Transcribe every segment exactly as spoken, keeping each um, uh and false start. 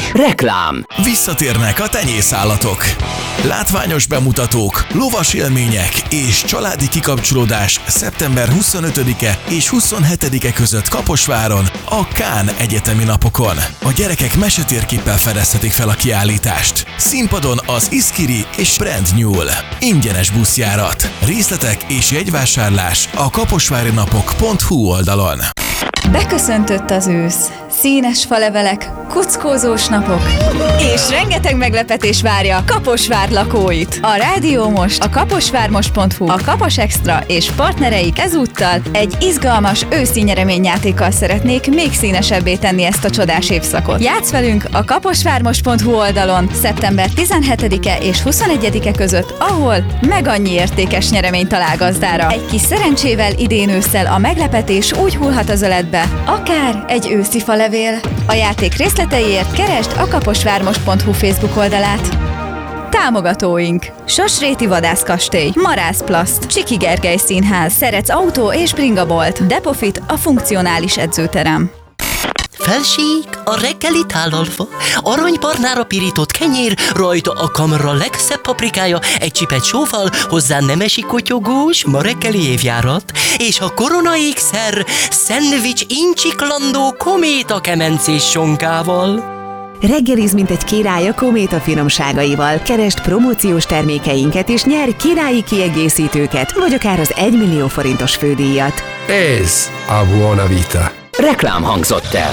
Reklám. Visszatérnek a tenyészállatok. Látványos bemutatók, lovas élmények és családi kikapcsolódás szeptember huszonötödike és huszonhetedike között Kaposváron, a Kán Egyetemi Napokon. A gyerekek mesetérképpel fedezhetik fel a kiállítást. Színpadon az Iszkiri és Brand New. Ingyenes buszjárat. Részletek és jegyvásárlás a kaposvárinapok pont hu oldalon. Beköszöntött az ősz. Színes falevelek, kuckózós napok, és rengeteg meglepetés várja Kaposvár lakóit. A Rádió Most, a kaposvármost pont hu, a Kapos Extra és partnereik ezúttal egy izgalmas őszi nyereményjátékkal szeretnék még színesebbé tenni ezt a csodás évszakot. Játsz velünk a kaposvármost pont hu oldalon szeptember tizenhetedike és huszonegyedike között, ahol meg annyi értékes nyeremény talál gazdára. Egy kis szerencsével idén ősszel a meglepetés úgy hullhat az öletbe, akár egy őszi falevél. A játék részleteiért keresd a kaposvármost pont hu Facebook oldalát. Támogatóink: Sosréti Vadászkastély, Marász Plaszt, Csiki Gergely Színház, Szerec Autó és Bringabolt, Depofit, a funkcionális edzőterem. Felség, a reggeli tálalva, aranybarnára pirított kenyér, rajta a kamra legszebb paprikája, egy csipet sóval, hozzá nemesi kotyogós, ma reggeli évjárat, és a Korona ékszer, szendvics incsiklandó kométa kemencés sonkával. Reggeliz, mint egy király a Kométa finomságaival. Keresd promóciós termékeinket és nyer királyi kiegészítőket, vagy akár az egymillió forintos fődíjat. Ez a Buona Vita. Reklám hangzott el.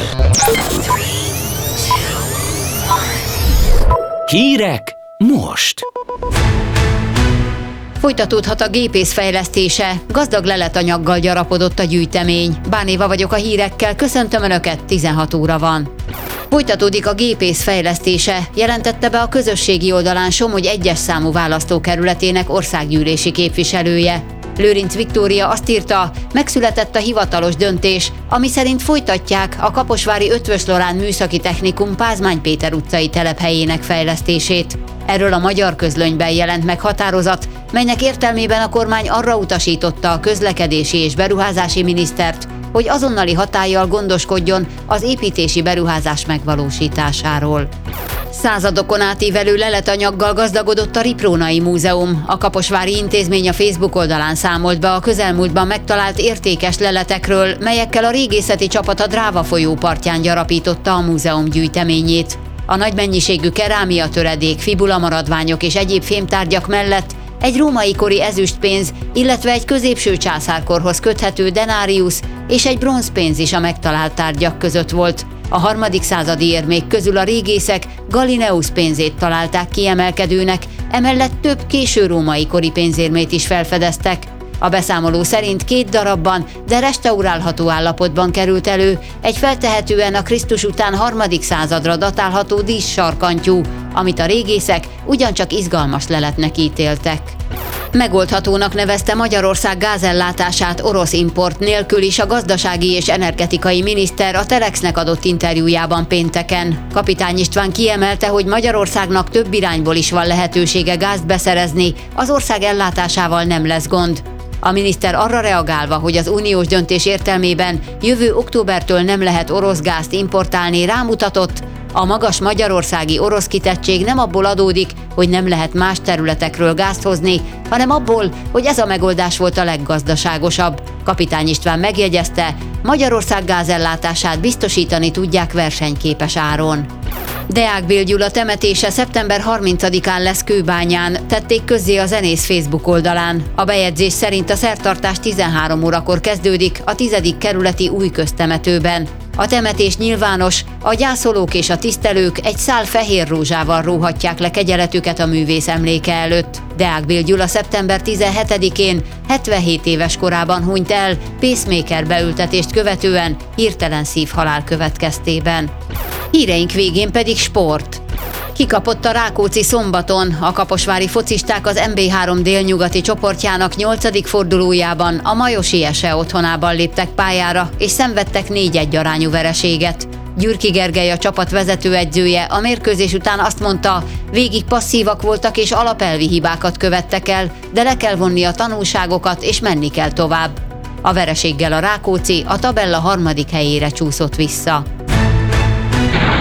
Hírek most. Folytatódhat a gépész fejlesztése, gazdag leletanyaggal gyarapodott a gyűjtemény. Bánéva vagyok a hírekkel, köszöntöm Önöket, tizenhat óra van. Folytatódik a gépész fejlesztése, jelentette be a közösségi oldalán Somogy egyes számú választókerületének országgyűlési képviselője. Lőrinc Viktória azt írta, megszületett a hivatalos döntés, ami szerint folytatják a kaposvári Ötvös Loránd Műszaki Technikum Pázmány Péter utcai telephelyének fejlesztését. Erről a Magyar Közlönyben jelent meg határozat, melynek értelmében a kormány arra utasította a közlekedési és beruházási minisztert, hogy azonnali hatállyal gondoskodjon az építési beruházás megvalósításáról. Századokon átívelő leletanyaggal gazdagodott a Riprónai Múzeum. A kaposvári intézmény a Facebook oldalán számolt be a közelmúltban megtalált értékes leletekről, melyekkel a régészeti csapat a Dráva folyó partján gyarapította a múzeum gyűjteményét. A nagy mennyiségű kerámia töredék, fibula maradványok és egyéb fémtárgyak mellett egy római kori ezüstpénz, illetve egy középső császárkorhoz köthető denáriusz és egy bronzpénz is a megtalált tárgyak között volt. A harmadik századi érmék közül a régészek Galileus pénzét találták kiemelkedőnek, emellett több késő római kori pénzérmét is felfedeztek. A beszámoló szerint két darabban, de restaurálható állapotban került elő egy feltehetően a Krisztus után harmadik századra datálható díszsarkantyú, amit a régészek ugyancsak izgalmas leletnek ítéltek. Megoldhatónak nevezte Magyarország gázellátását orosz import nélkül is a gazdasági és energetikai miniszter a Telexnek adott interjújában pénteken. Kapitány István kiemelte, hogy Magyarországnak több irányból is van lehetősége gázt beszerezni, az ország ellátásával nem lesz gond. A miniszter arra reagálva, hogy az uniós döntés értelmében jövő októbertől nem lehet orosz gázt importálni, rámutatott, a magas magyarországi orosz kitettség nem abból adódik, hogy nem lehet más területekről gázt hozni, hanem abból, hogy ez a megoldás volt a leggazdaságosabb. Kapitány István megjegyezte, Magyarország gázellátását biztosítani tudják versenyképes áron. Deák Bél Gyula temetése szeptember harmincadikán lesz Kőbányán, tették közzé a zenész Facebook oldalán. A bejegyzés szerint a szertartás tizenhárom órakor kezdődik a tizedik kerületi új köztemetőben. A temetés nyilvános, a gyászolók és a tisztelők egy szál fehér rózsával róhatják le kegyeletüket a művész emléke előtt. Deák Bél Gyula szeptember tizenhetedikén hetvenhét éves korában hunyt el, pacemaker beültetést követően hirtelen szívhalál következtében. Híreink végén pedig sport. Kikapott a Rákóczi szombaton, a kaposvári focisták az em bé három délnyugati csoportjának nyolcadik fordulójában a Majosi Ese otthonában léptek pályára, és szenvedtek négy egy arányú vereséget. Gyürki Gergely, a csapat vezetőedzője a mérkőzés után azt mondta, végig passzívak voltak és alapelvi hibákat követtek el, de le kell vonni a tanulságokat és menni kell tovább. A vereséggel a Rákóczi a tabella harmadik helyére csúszott vissza.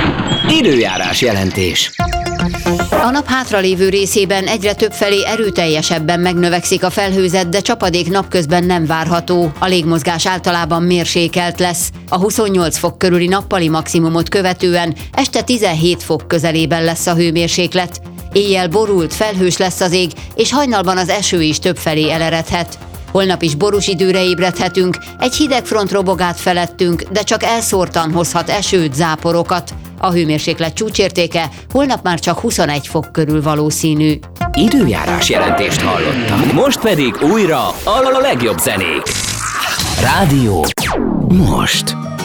Időjárás jelentés. A nap hátralévő részében egyre többfelé erőteljesebben megnövekszik a felhőzet, de csapadék napközben nem várható. A légmozgás általában mérsékelt lesz. A huszonnyolc fok körüli nappali maximumot követően este tizenhét fok közelében lesz a hőmérséklet. Éjjel borult, felhős lesz az ég, és hajnalban az eső is többfelé eleredhet. Holnap is borús időre ébredhetünk, egy hideg front robog át felettünk, de csak elszórtan hozhat esőt, záporokat. A hőmérséklet csúcsértéke holnap már csak huszonegy fok körül valószínű. Időjárás jelentést hallottak. Most pedig újra a legjobb zenék. Rádió. Most.